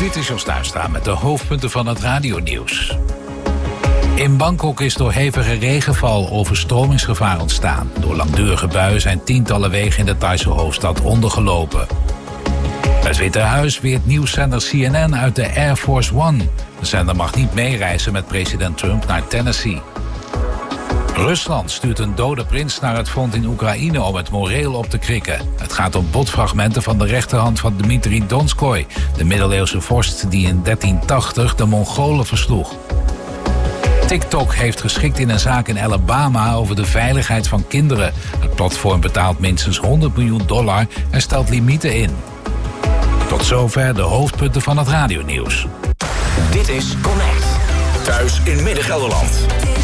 Dit is Jos Duistra met de hoofdpunten van het radionieuws. In Bangkok is door hevige regenval overstromingsgevaar ontstaan. Door langdurige buien zijn tientallen wegen in de Thaise hoofdstad ondergelopen. Het Witte Huis weert nieuwszender CNN uit de Air Force One. De zender mag niet meereizen met president Trump naar Tennessee. Rusland stuurt een dode prins naar het front in Oekraïne om het moreel op te krikken. Het gaat om botfragmenten van de rechterhand van Dmitri Donskoy, de middeleeuwse vorst die in 1380 de Mongolen versloeg. TikTok heeft geschikt in een zaak in Alabama over de veiligheid van kinderen. Het platform betaalt minstens $100 miljoen en stelt limieten in. Tot zover de hoofdpunten van het radionieuws. Dit is Connect. Thuis in Midden-Gelderland.